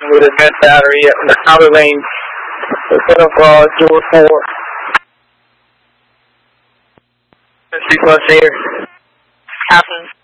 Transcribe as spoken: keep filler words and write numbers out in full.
with a vent battery in the outer lane instead of uh, door four. three plus here. Captain.